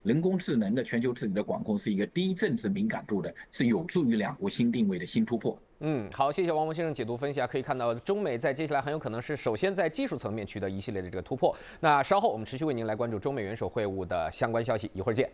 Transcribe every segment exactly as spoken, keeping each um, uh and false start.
人工智能的全球治理的管控是一个低政治敏感度的，是有助于两国新定位的新突破。 嗯，好，谢谢王文先生解读分析啊，可以看到中美在接下来很有可能是首先在技术层面取得一系列的这个突破。那稍后我们持续为您来关注中美元首会晤的相关消息，一会儿见。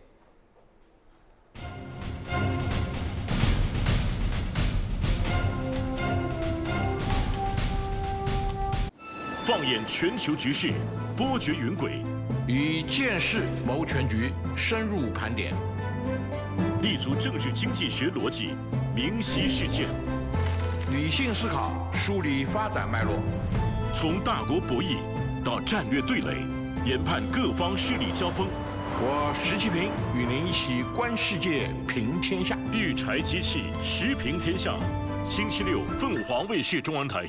放眼全球局势，波谲云诡， 以见识谋全局，深入盘点， 立足政治经济学逻辑，明晰事件， 理性思考，梳理发展脉络， 从大国博弈到战略对垒，研判各方势力交锋。 我石其平与您一起观世界，平天下。 御柴机器时平天下，星期六凤凰卫视中文台。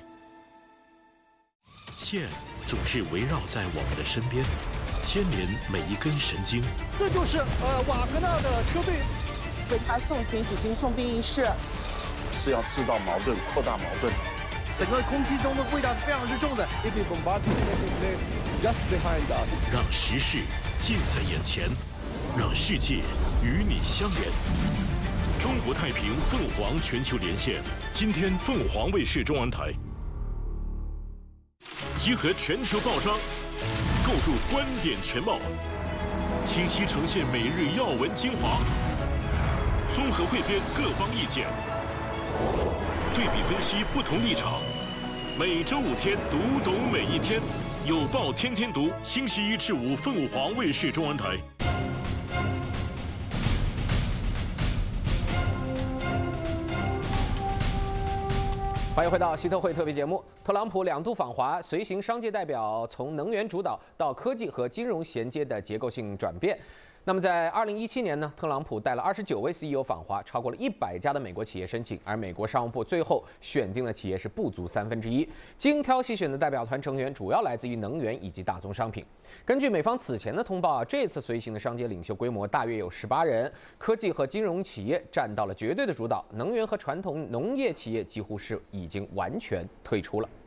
线总是围绕在我们的身边，牵连每一根神经。 这就是呃瓦格纳的车队为他送行举行送殡仪式， 是要制造矛盾、扩大矛盾。 整个空气中的味道是非常之重的。If the bombardment taking place just behind us， 让时事近在眼前，让世界与你相连。中国太平凤凰全球连线，今天凤凰卫视中文台。集合全球报章，构筑观点全貌，清晰呈现每日要闻精华，综合汇编各方意见，对比分析不同立场。每周五天，读懂每一天，有报天天读。星期一至五，凤凰卫视中文台。 欢迎回到希特会特别节目。特朗普两度访华，随行商界代表从能源主导到科技和金融衔接的结构性转变。那么在二零一七年呢，特朗普带了二十九位 C E O 访华，超过了一百家的美国企业申请，而美国商务部最后选定的企业是不足三分之一。精挑细选的代表团成员主要来自于能源以及大宗商品。根据美方此前的通报啊，这次随行的商界领袖规模大约有十八人，科技和金融企业占到了绝对的主导，能源和传统农业企业几乎是已经完全退出了。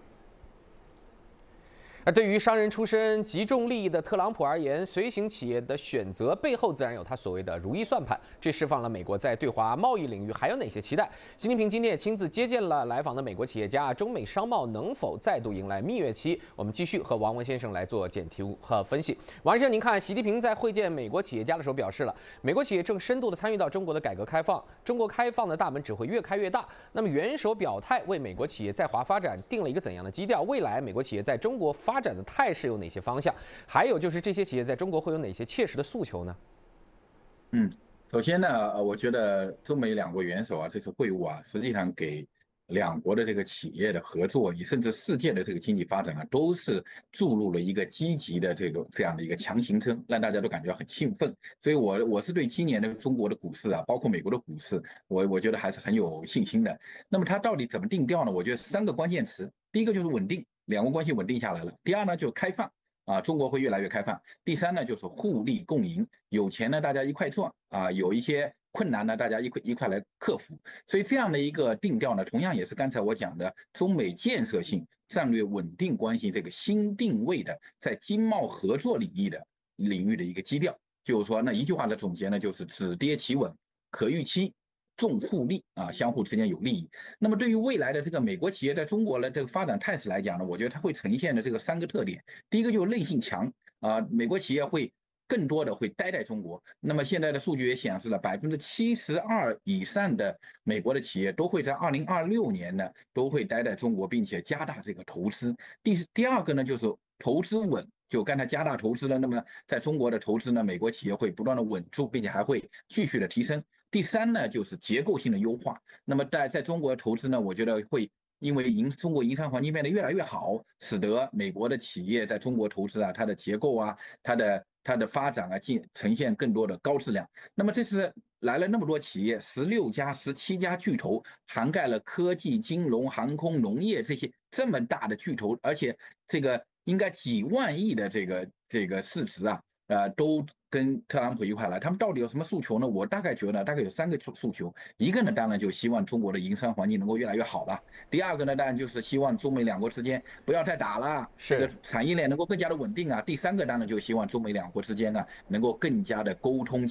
而对于商人出身、极重利益的特朗普而言，随行企业的选择背后自然有他所谓的如意算盘，这释放了美国在对华贸易领域还有哪些期待？习近平今天也亲自接见了来访的美国企业家，中美商贸能否再度迎来蜜月期？我们继续和王文先生来做简题和分析。王先生，您看，习近平在会见美国企业家的时候表示了，美国企业正深度的参与到中国的改革开放，中国开放的大门只会越开越大。那么元首表态为美国企业在华发展定了一个怎样的基调？未来美国企业在中国发展的态势有哪些方向？还有就是这些企业在中国会有哪些切实的诉求呢？ 嗯，首先呢，呃，我觉得中美两国元首啊，这次会晤啊，实际上给两国的这个企业的合作，甚至世界的这个经济发展啊，都是注入了一个积极的这个这样的一个强行针，让大家都感觉很兴奋。所以我我是对今年的中国的股市啊，包括美国的股市，我我觉得还是很有信心的。那么它到底怎么定调呢？我觉得三个关键词，第一个就是稳定。两国关系稳定下来了。第二呢，就是开放啊，中国会越来越开放。第三呢，就是互利共赢，有钱呢大家一块赚啊，有一些困难呢大家一块一块来克服。所以这样的一个定调呢，同样也是刚才我讲的中美建设性战略稳定关系这个新定位的在经贸合作领域的领域的一个基调。就是说，那一句话的总结呢，就是止跌企稳，可预期。重互利啊，相互之间有利益。那么对于未来的这个美国企业在中国的这个发展态势来讲呢，我觉得它会呈现的这个三个特点。第一个就是韧性强啊，美国企业会更多的会待在中国。那么现在的数据也显示了，百分之七十二以上的美国的企业都会在二零二六年呢都会待在中国，并且加大这个投资。第第二个呢就是投资稳。就刚才加大投资了，那么在中国的投资呢，美国企业会不断的稳住，并且还会继续的提升。第三呢，就是结构性的优化。那么在在中国投资呢，我觉得会因为营中国营商环境变得越来越好，使得美国的企业在中国投资啊，它的结构啊，它的它的发展啊，进呈现更多的高质量。那么这次来了那么多企业，十六家、十七家巨头，涵盖了科技、金融、航空、农业这些这么大的巨头，而且这个应该几万亿的这个这个市值啊。 呃，都跟特朗普一块来，他们到底有什么诉求呢？我大概觉得大概有三个诉诉求，一个呢，当然就希望中国的营商环境能够越来越好了；第二个呢，当然就是希望中美两国之间不要再打了，这个产业链能够更加的稳定啊；第三个当然就希望中美两国之间啊能够更加的沟通。